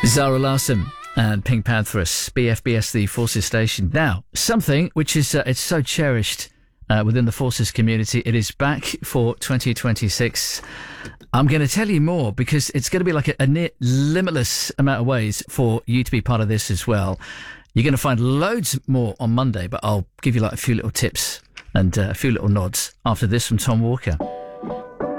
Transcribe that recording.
Zara Larsson and Pink Panthers, BFBS, the Forces station. Now, something which is it's so cherished within the Forces community. It is back for 2026. I'm going to tell you more because it's going to be like a near limitless amount of ways for you to be part of this as well. You're going to find loads more on Monday, but I'll give you like a few little tips and a few little nods after this from Tom Walker.